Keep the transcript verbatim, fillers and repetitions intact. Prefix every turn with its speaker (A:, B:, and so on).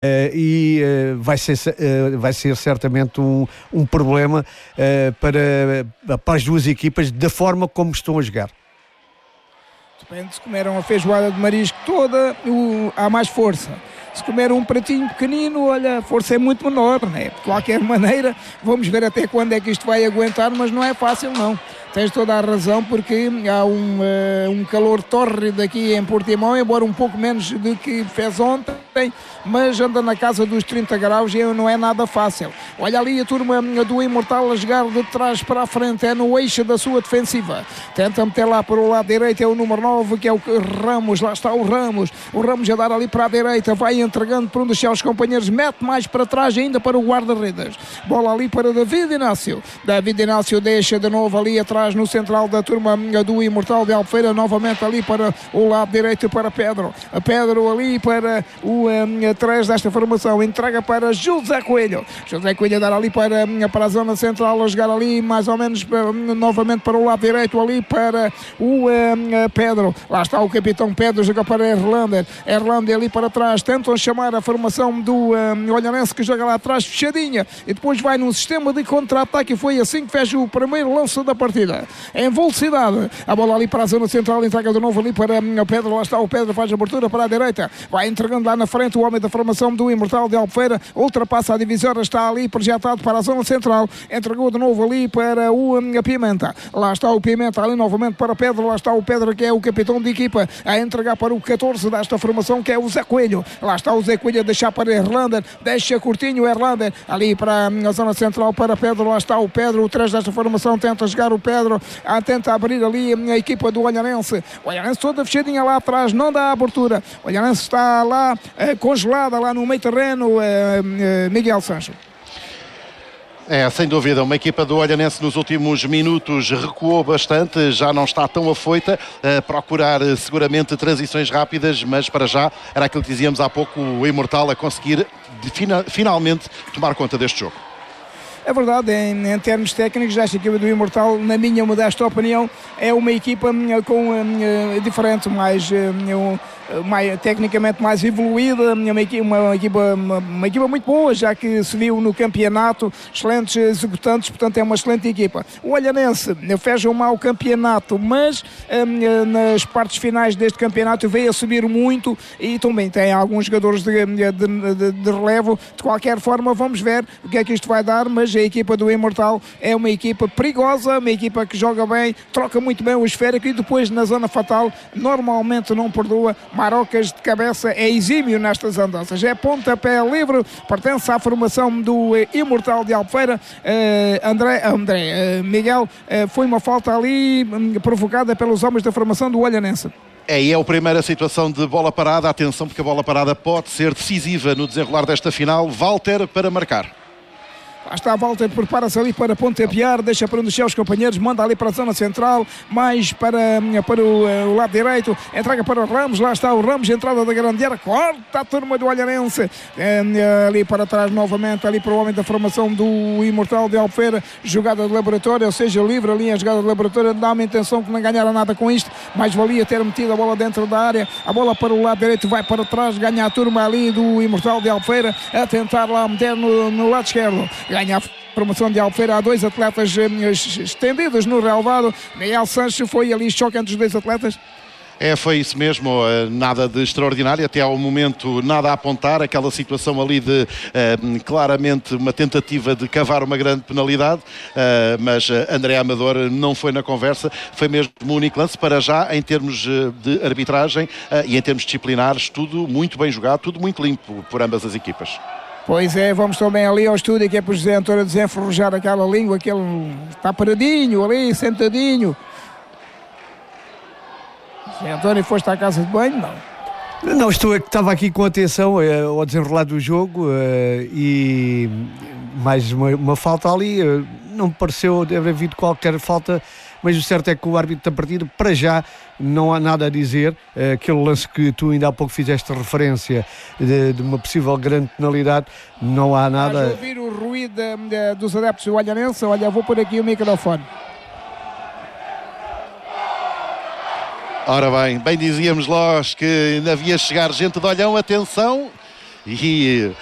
A: Uh, e uh, vai, ser, uh, vai ser certamente um, um problema uh, para, para as duas equipas, da forma como estão a jogar.
B: Depende, se comeram a feijoada de marisco toda, o, há mais força. Se comer um pratinho pequenino, olha, a força é muito menor, né? De qualquer maneira, vamos ver até quando é que isto vai aguentar, mas não é fácil não. Tens toda a razão, porque há um, uh, um calor tórrido aqui em Portimão, embora um pouco menos do que fez ontem, mas anda na casa dos trinta graus e não é nada fácil. Olha ali a turma do Imortal a jogar de trás para a frente, é no eixo da sua defensiva. Tenta meter lá para o lado direito, é o número nove, que é o Ramos, lá está o Ramos. O Ramos a dar ali para a direita, vai entregando para um dos seus companheiros, mete mais para trás ainda para o guarda-redes. Bola ali para David Inácio. David Inácio deixa de novo ali atrás no central da turma do Imortal de Albufeira, novamente ali para o lado direito para Pedro. A Pedro ali para o um, três desta formação, entrega para José Coelho. José Coelho a dar ali para, para a zona central, a jogar ali mais ou menos para, novamente para o lado direito ali para o um, Pedro. Lá está o capitão Pedro, joga para Erlander. Erlander ali para trás, tentam chamar a formação do um, Olhanense, que joga lá atrás fechadinha e depois vai num sistema de contra-ataque, e foi assim que fez o primeiro lance da partida. Em velocidade, a bola ali para a zona central, entrega de novo ali para o Pedro, lá está o Pedro, faz a abertura para a direita, vai entregando lá na frente o homem da formação do Imortal de Albufeira, ultrapassa a divisória, está ali projetado para a zona central, entregou de novo ali para o um, Pimenta, lá está o Pimenta ali novamente para Pedro, lá está o Pedro, que é o capitão de equipa, a entregar para o catorze desta formação, que é o Zé Coelho, lá está o Zé Coelho a deixar para Erlander, deixa curtinho o Erlander, ali para a zona central para Pedro, lá está o Pedro, o três desta formação, tenta jogar o Pedro, a tenta abrir ali a equipa do Olhanense. O Olhanense toda fechadinha lá atrás, não dá abertura. O Olhanense está lá eh, congelada lá no meio terreno, eh, eh, Miguel Sancho.
C: É, sem dúvida, uma equipa do Olhanense nos últimos minutos recuou bastante, já não está tão afoita, a procurar seguramente transições rápidas, mas para já era aquilo que dizíamos há pouco, o Imortal a conseguir fina, finalmente tomar conta deste jogo.
B: É verdade, em, em termos técnicos, esta equipa do Imortal, na minha modesta opinião, é uma equipa com uh, diferente, mais, uh, mais tecnicamente mais evoluída, uma equipa, uma, equipa, uma, uma equipa muito boa, já que se viu no campeonato, excelentes executantes, portanto é uma excelente equipa. O Olhanense fez um mau campeonato, mas um, nas partes finais deste campeonato veio a subir muito e também tem alguns jogadores de, de, de, de relevo. De qualquer forma, vamos ver o que é que isto vai dar, mas a equipa do Imortal é uma equipa perigosa, uma equipa que joga bem, troca muito bem o esférico e depois na zona fatal normalmente não perdoa. Marocas de cabeça é exímio nestas andanças, é pontapé livre, pertence à formação do Imortal de Albufeira. uh, André, André uh, Miguel, uh, foi uma falta ali um, provocada pelos homens da formação do Olhanense.
C: É, e é a primeira situação de bola parada, atenção porque a bola parada pode ser decisiva no desenrolar desta final. Walter para marcar.
B: Lá está a Walter, prepara-se ali para pontapear, deixa para um dos seus companheiros, manda ali para a zona central, mais para, para o, o lado direito, entrega para o Ramos, lá está o Ramos, entrada da grande área, corta a turma do Olhanense, é, ali para trás novamente, ali para o homem da formação do Imortal de Albufeira, jogada de laboratório, ou seja, livre ali a jogada de laboratório, dá uma intenção que não ganhara nada com isto, mas valia ter metido a bola dentro da área, a bola para o lado direito, vai para trás, ganha a turma ali do Imortal de Albufeira, a tentar lá meter no, no lado esquerdo. Ganha a formação de Albufeira, há dois atletas estendidos no relvado. Miguel Sancho, foi ali choque entre os dois atletas.
C: É, foi isso mesmo, nada de extraordinário, até ao momento nada a apontar, aquela situação ali de uh, claramente uma tentativa de cavar uma grande penalidade, uh, mas uh, André Amador não foi na conversa, foi mesmo o único lance para já em termos uh, de arbitragem uh, e em termos disciplinares, tudo muito bem jogado, tudo muito limpo por ambas as equipas.
B: Pois é, vamos também ali ao estúdio, que é para o José António desenferrujar aquela língua, que ele está paradinho ali, sentadinho. José António, foste à casa de banho? Não.
A: Não, estou, estava aqui com atenção uh, ao desenrolar do jogo uh, e mais uma, uma falta ali, uh, não me pareceu ter havido qualquer falta, mas o certo é que o árbitro da partida, para já, não há nada a dizer. Uh, aquele lance que tu ainda há pouco fizeste referência de, de uma possível grande penalidade, não há nada.
B: Vais ouvir o ruído de, de, dos adeptos do Olhanense. Olha, vou pôr aqui o microfone.
C: Ora bem, bem dizíamos nós que ainda havia chegar gente de Olhão, atenção, e